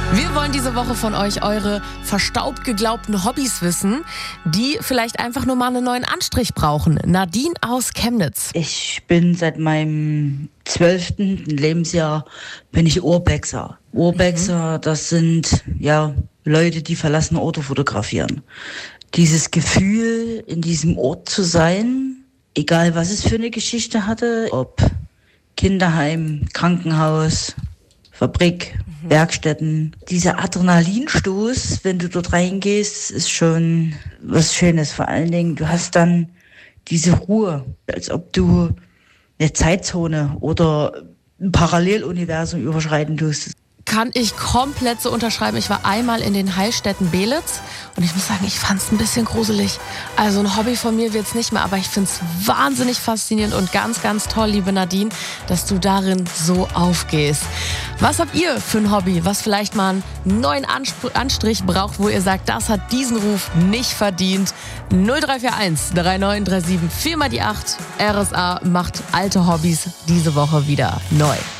Wir wollen diese Woche von euch eure verstaubt geglaubten Hobbys wissen, die vielleicht einfach nur mal einen neuen Anstrich brauchen. Nadine aus Chemnitz. Ich bin seit meinem 12. Lebensjahr bin ich Urbexer. Urbexer, das sind Leute, die verlassene Orte fotografieren. Dieses Gefühl, in diesem Ort zu sein, egal was es für eine Geschichte hatte, ob Kinderheim, Krankenhaus, Fabrik, Werkstätten. Dieser Adrenalinstoß, wenn du dort reingehst, ist schon was Schönes. Vor allen Dingen, du hast dann diese Ruhe, als ob du eine Zeitzone oder ein Paralleluniversum überschreiten tust. Kann ich komplett so unterschreiben. Ich war einmal in den Heilstätten Belitz und ich muss sagen, ich fand es ein bisschen gruselig. Also ein Hobby von mir wird es nicht mehr, aber ich finde es wahnsinnig faszinierend und ganz, ganz toll, liebe Nadine, dass du darin so aufgehst. Was habt ihr für ein Hobby, was vielleicht mal einen neuen Anstrich braucht, wo ihr sagt, das hat diesen Ruf nicht verdient? 0341 3937 4 mal die 8. RSA macht alte Hobbys diese Woche wieder neu.